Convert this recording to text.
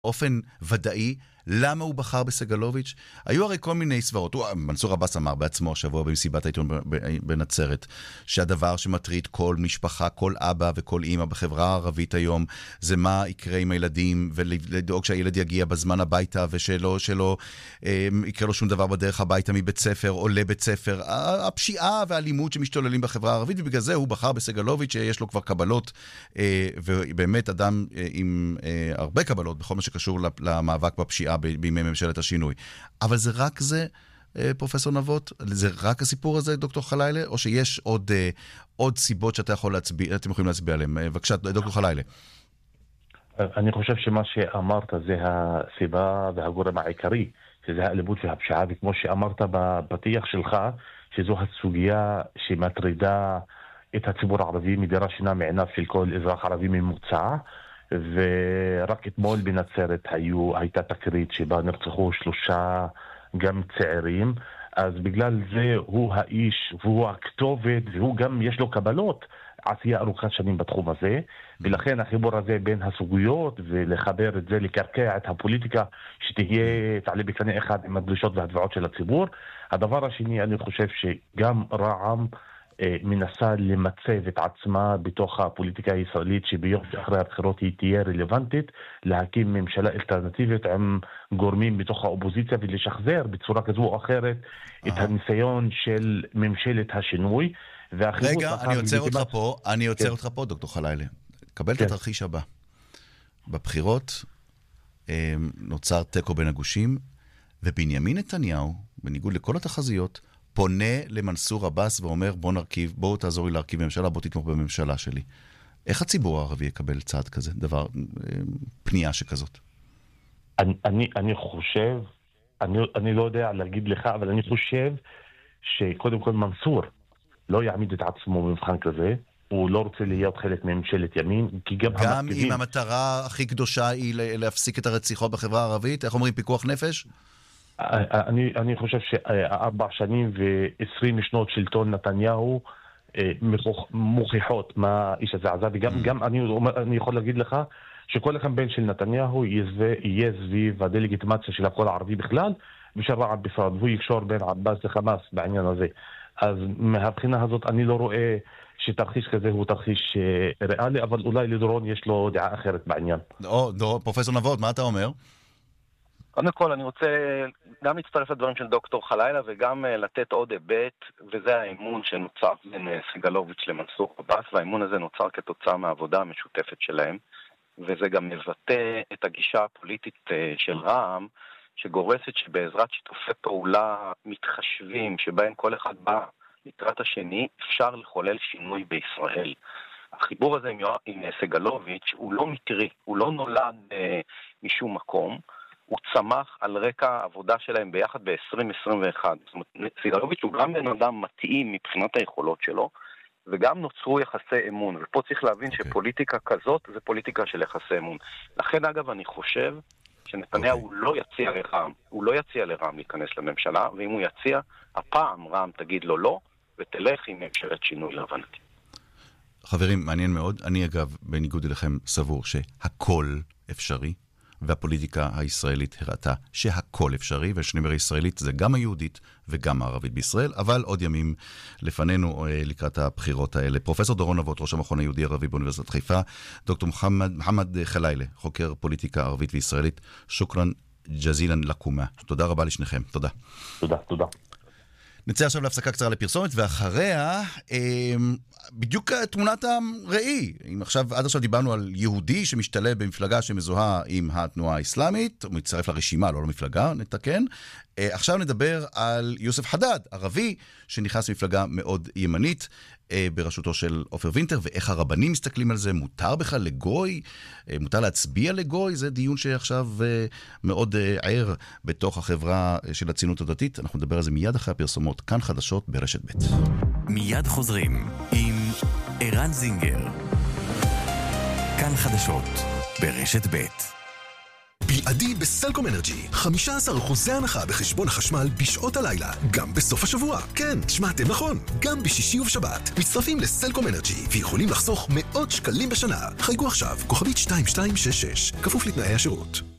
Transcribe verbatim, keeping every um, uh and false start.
אופן ודאי למה הוא בחר בסגלוביץ'. היו הרי כל מיני סברות. מנסור עבאס אמר בעצמו השבוע במסיבת העיתון בנצרת, שהדבר שמטריד כל משפחה, כל אבא וכל אמא בחברה הערבית היום, זה מה יקרה עם הילדים, ולדאוג שהילד יגיע בזמן הביתה, ושלא שלא, אה, יקרה לו שום דבר בדרך הביתה מבית ספר או לבית ספר. הפשיעה והאלימות שמשתוללים בחברה הערבית, ובגלל זה הוא בחר בסגלוביץ' שיש לו כבר קבלות, אה, ובאמת אדם אה, עם אה, הרבה קבלות בכל מה שקשור למאבק בפשיעה בימי ממשלת השינוי. אבל זה רק זה, פרופסור נבות? זה רק הסיפור הזה, דוקטור חלילה? או שיש עוד, עוד סיבות שאתה יכול להצביע, אתם יכולים להצביע עליהם? בבקשה, דוקטור חלילה. אני חושב שמה שאמרת זה הסיבה והגורם העיקרי, שזה האלימות והפשיעה, וכמו שאמרת בפתיח שלך, שזו הסוגיה שמטרידה את הציבור הערבי מדירה שינה מעיניו של כל אזרח ערבי ממוצע, ורק אתמול בנצרת היו, הייתה תקרית שבה נרצחו שלושה גם צעירים, אז בגלל זה הוא האיש והוא הכתובת, והוא גם יש לו קבלות עשייה ארוכת שנים בתחום הזה, ולכן החיבור הזה בין הסוגיות ולחבר את זה, לקרקע את הפוליטיקה שתהיה, תעלה בקנה אחד עם הדרישות והדבעות של הציבור. הדבר השני, אני חושב שגם רע"מ מנסה למצב את עצמה בתוך הפוליטיקה הישראלית, שביום שאחרי הבחירות היא תהיה רלוונטית להקים ממשלה אלטרנטיבית עם גורמים בתוך האופוזיציה, ולשחזר בצורה כזו או אחרת את הניסיון של ממשלת השינוי. רגע, אני עוצר אותך פה, אני עוצר אותך פה, דוקטור חלילה. קבל את התרחיש הבא. בבחירות נוצר תיקו בין הגושים, ובנימין נתניהו, בניגוד לכל התחזיות, פונה למנסור עבאס ואומר, בוא נרכיב, בוא תעזור לי להרכיב ממשלה, בוא תתמוך בממשלה שלי. איך הציבור הערבי יקבל צעד כזה, דבר, פנייה שכזאת? אני, אני, אני חושב, אני, אני לא יודע להגיד לך, אבל אני חושב שקודם כל מנסור לא יעמיד את עצמו במבחן כזה, הוא לא רוצה להיות חלק מממשלת ימין, כי גם, גם המרכיבים... אם המטרה הכי קדושה היא להפסיק את הרציחות בחברה הערבית, איך אומרים, פיקוח נפש? אני, אני חושב שארבע שנים ועשרים שנות שלטון נתניהו מוכיחות מה האיש הזה עזב, וגם גם אני, אני יכול להגיד לך שכל הקמפיין של נתניהו יהיה סביב הדלגיטימציה של הקול הערבי בכלל, ושל רע"מ בפרט, והוא יקשור בין עבאס לחמאס בעניין הזה. אז מהבחינה הזאת אני לא רואה שתרחיש כזה הוא תרחיש ריאלי, אבל אולי לדורון יש לו דעה אחרת בעניין. או, דורון, פרופסור נבות, מה אתה אומר? קודם כל, אני רוצה גם להצטרף לדברים של דוקטור חלילה, וגם לתת עוד היבט, וזה האמון שנוצר בין סגלוביץ' למנסור עבאס, והאמון הזה נוצר כתוצאה מהעבודה המשותפת שלהם, וזה גם מבטא את הגישה הפוליטית של רע"מ, שגורסת שבעזרת שיתופי פעולה מתחשבים, שבהם כל אחד בא לקראת השני, אפשר לחולל שינוי בישראל. החיבור הזה עם סגלוביץ' הוא לא מקרי, הוא לא נולד משום מקום, הוא צמח על רקע העבודה שלהם ביחד ב-עשרים עשרים ואחת. זאת אומרת, סגלוביץ' הוא גם בן אדם מתאים מבחינת היכולות שלו, וגם נוצרו יחסי אמון. ופה צריך להבין okay. שפוליטיקה כזאת זה פוליטיקה של יחסי אמון. לכן, אגב, אני חושב שנתניהו okay. לא יציע לרע"מ, הוא לא יציע לרע"מ להיכנס לממשלה, ואם הוא יציע, הפעם רע"מ תגיד לו לא, ותלך עם ממשלת שינוי להבנתי. חברים, מעניין מאוד. אני, אגב, בניגוד אליכם, סבור שהכל אפשרי, והפוליטיקה הישראלית הראתה שהכל אפשרי, ושנאמר ישראלית זה גם היהודית וגם הערבית בישראל, אבל עוד ימים לפנינו לקראת הבחירות האלה. פרופסור דורון נבות, ראש המכון היהודי ערבי באוניברסיטת חיפה, דוקטור מוחמד, מוחמד חלילה, חוקר פוליטיקה ערבית וישראלית, שוקרן ג'זילן לקומה. תודה רבה לשניכם. תודה. תודה, תודה. נצא עכשיו להפסקה קצרה לפרסומת, ואחריה בדיוק תמונת הראי. אם עכשיו, עד עכשיו דיברנו על יהודי שמשתלב במפלגה שמזוהה עם התנועה האסלאמית, הוא מצטרף לרשימה, לא למפלגה, נתקן. עכשיו נדבר על יוסף חדד, ערבי, שנכנס למפלגה מאוד ימנית, בראשותו של עופר וינטר, ואיך הרבנים מסתכלים על זה, מותר בכלל לגוי, מותר להצביע לגוי, זה דיון שעכשיו מאוד ער בתוך החברה של הציונות הדתית. אנחנו נדבר על זה מיד אחרי הפרסומות, כאן חדשות ברשת ב'. מיד חוזרים עם ערן זינגר. כאן חדשות ברשת ב'. בלעדי בסלקום אנרג'י, חמישה עשר אחוז הנחה בחשבון החשמל בשעות הלילה, גם בסוף השבוע. כן, שמעתם נכון, גם בשישי ובשבת. מצטרפים לסלקום אנרג'י ויכולים לחסוך מאות שקלים בשנה. חייגו עכשיו, כוכבית שתיים שתיים שש שש, כפוף לתנאי השירות.